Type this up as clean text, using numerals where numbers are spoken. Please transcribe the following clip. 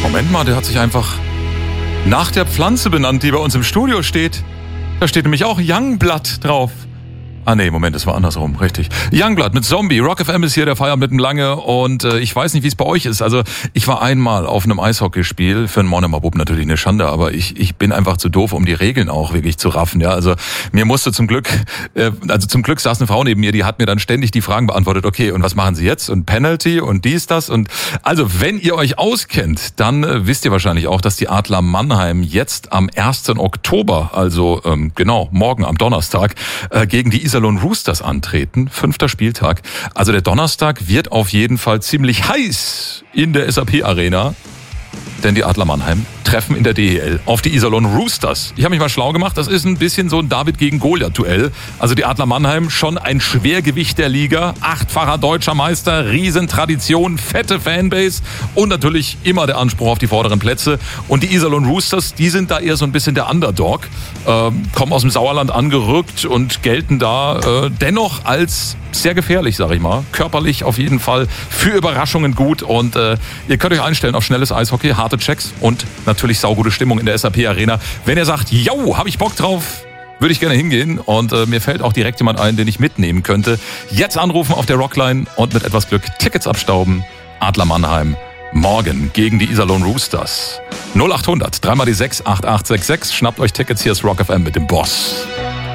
Moment mal, der hat sich einfach nach der Pflanze benannt, die bei uns im Studio steht. Da steht nämlich auch Youngblood drauf. Ah nee, Moment, das war andersrum, richtig. Youngblood mit Zombie. Rock FM ist hier, der Feierabend mit dem Lange. Und ich weiß nicht, wie es bei euch ist. Also ich war einmal auf einem Eishockeyspiel, für einen Monomer Bub natürlich eine Schande, aber ich bin einfach zu doof, um die Regeln auch wirklich zu raffen. Ja, also mir musste zum Glück saß eine Frau neben mir, die hat mir dann ständig die Fragen beantwortet. Okay, und was machen Sie jetzt? Und Penalty und dies, das. Und also wenn ihr euch auskennt, dann wisst ihr wahrscheinlich auch, dass die Adler Mannheim jetzt am 1. Oktober, also morgen am Donnerstag, gegen die Iserlohn Roosters antreten. 5. Spieltag. Also der Donnerstag wird auf jeden Fall ziemlich heiß in der SAP Arena. Denn die Adler Mannheim treffen in der DEL auf die Iserlohn Roosters. Ich habe mich mal schlau gemacht, das ist ein bisschen so ein David gegen Goliath-Duell. Also die Adler Mannheim, schon ein Schwergewicht der Liga, 8-facher deutscher Meister, Riesentradition, fette Fanbase und natürlich immer der Anspruch auf die vorderen Plätze. Und die Iserlohn Roosters, die sind da eher so ein bisschen der Underdog, kommen aus dem Sauerland angerückt und gelten da dennoch als sehr gefährlich, sag ich mal. Körperlich auf jeden Fall für Überraschungen gut und ihr könnt euch einstellen auf schnelles Eishockey, harte Checks und natürlich saugute Stimmung in der SAP Arena. Wenn ihr sagt, yo, hab ich Bock drauf, würde ich gerne hingehen und mir fällt auch direkt jemand ein, den ich mitnehmen könnte. Jetzt anrufen auf der Rockline und mit etwas Glück Tickets abstauben. Adler Mannheim, morgen gegen die Iserlohn Roosters. 0800 3x6 8866. Schnappt euch Tickets, hier ist Rock FM mit dem Boss.